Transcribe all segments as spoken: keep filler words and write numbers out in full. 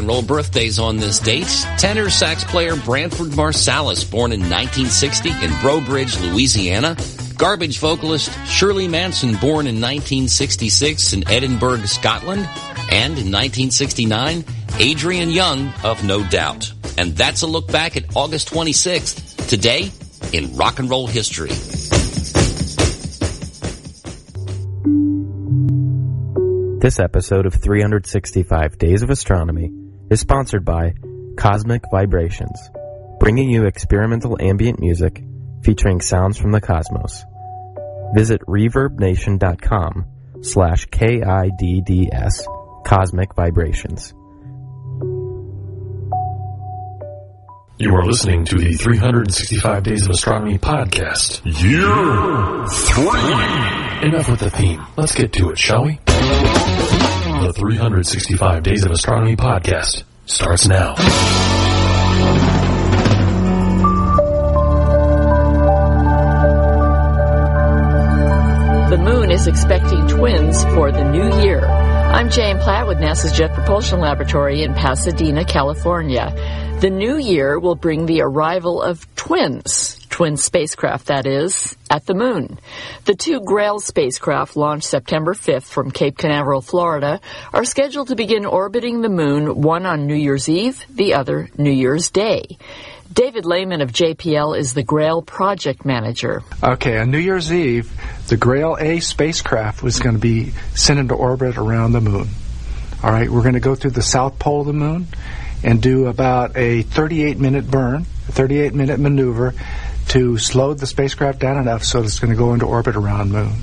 and roll birthdays on this date. Tenor sax player Branford Marsalis, born in nineteen sixty in Breaux Bridge, Louisiana. Garbage vocalist Shirley Manson, born in nineteen sixty-six in Edinburgh, Scotland. And in nineteen sixty-nine, Adrian Young of No Doubt. And that's a look back at August twenty-sixth, today in rock and roll history. This episode of three hundred sixty-five Days of Astronomy is sponsored by Cosmic Vibrations, bringing you experimental ambient music featuring sounds from the cosmos. Visit reverbnation.com slash K-I-D-D-S Cosmic Vibrations. You are listening to the three hundred sixty-five Days of Astronomy podcast. Year three! Enough with the theme. Let's get to it, shall we? The three hundred sixty-five Days of Astronomy podcast starts now. The moon is expecting twins for the new year. I'm Jane Platt with NASA's Jet Propulsion Laboratory in Pasadena, California. The new year will bring the arrival of twins, twin spacecraft that is, at the moon. The two Grail spacecraft launched September fifth from Cape Canaveral, Florida, are scheduled to begin orbiting the moon, one on New Year's Eve, the other New Year's Day. David Lehman of J P L is the Grail project manager. Okay, on New Year's Eve, the Grail A spacecraft was going to be sent into orbit around the moon. All right, we're going to go through the south pole of the moon and do about a thirty-eight minute burn, a thirty-eight minute maneuver to slow the spacecraft down enough so it's going to go into orbit around the moon.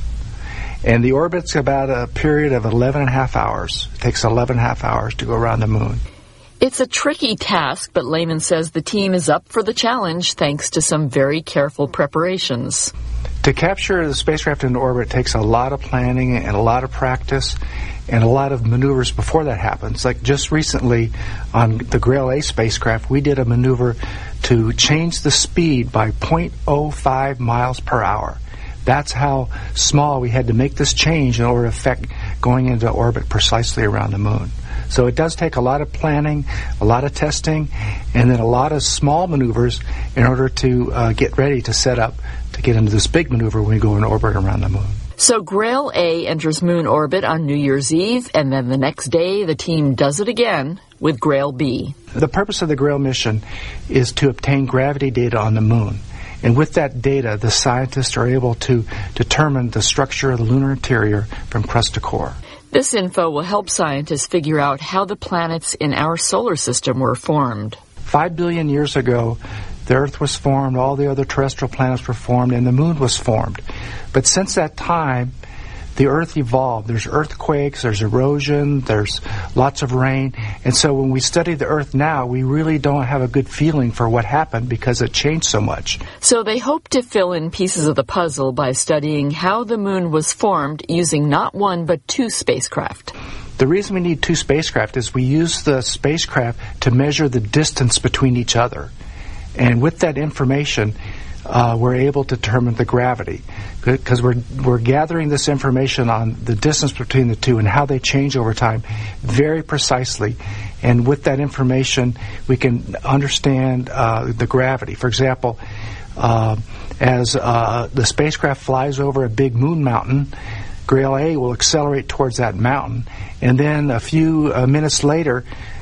And the orbit's about a period of eleven and a half hours. It takes eleven and a half hours to go around the moon. It's a tricky task, but Lehman says the team is up for the challenge thanks to some very careful preparations. To capture the spacecraft into orbit takes a lot of planning and a lot of practice and a lot of maneuvers before that happens. Like just recently on the Grail A spacecraft, we did a maneuver to change the speed by zero point zero five miles per hour. That's how small we had to make this change in order to affect going into orbit precisely around the moon. So it does take a lot of planning, a lot of testing, and then a lot of small maneuvers in order to uh, get ready to set up to get into this big maneuver when we go in orbit around the moon. So Grail A enters moon orbit on New Year's Eve, and then the next day the team does it again with Grail B. The purpose of the Grail mission is to obtain gravity data on the moon. And with that data, the scientists are able to determine the structure of the lunar interior from crust to core. This info will help scientists figure out how the planets in our solar system were formed. Five billion years ago, the Earth was formed, all the other terrestrial planets were formed, and the moon was formed. But since that time, the Earth evolved. There's earthquakes, there's erosion, there's lots of rain. And so when we study the Earth now, we really don't have a good feeling for what happened because it changed so much. So they hope to fill in pieces of the puzzle by studying how the moon was formed using not one but two spacecraft. The reason we need two spacecraft is we use the spacecraft to measure the distance between each other. And with that information, uh, we're able to determine the gravity. Because we're we're gathering this information on the distance between the two and how they change over time very precisely. And with that information, we can understand uh, the gravity. For example, uh, as uh, the spacecraft flies over a big moon mountain, Grail A will accelerate towards that mountain. And then a few uh, minutes later,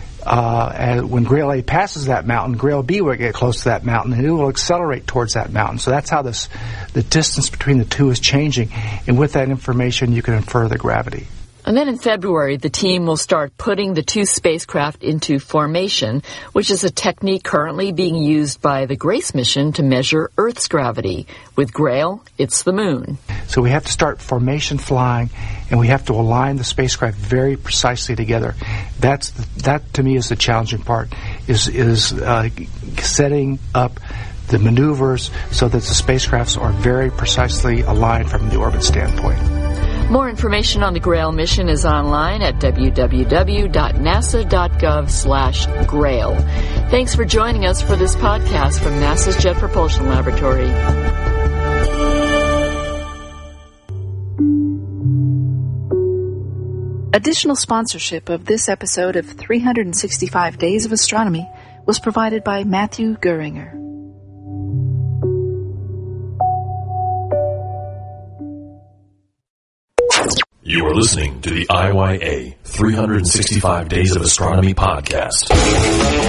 Uh, and when Grail A passes that mountain, Grail B will get close to that mountain, and it will accelerate towards that mountain. So that's how this, the distance between the two is changing. And with that information, you can infer the gravity. And then in February, the team will start putting the two spacecraft into formation, which is a technique currently being used by the GRACE mission to measure Earth's gravity. With Grail, it's the moon. So we have to start formation flying, and we have to align the spacecraft very precisely together. That's the, that to me is the challenging part, is is uh, setting up the maneuvers so that the spacecrafts are very precisely aligned from the orbit standpoint. More information on the Grail mission is online at w w w dot nasa dot gov slash grail. Thanks for joining us for this podcast from NASA's Jet Propulsion Laboratory. Additional sponsorship of this episode of three hundred sixty-five Days of Astronomy was provided by Matthew Geringer. You are listening to the I Y A three hundred sixty-five Days of Astronomy podcast.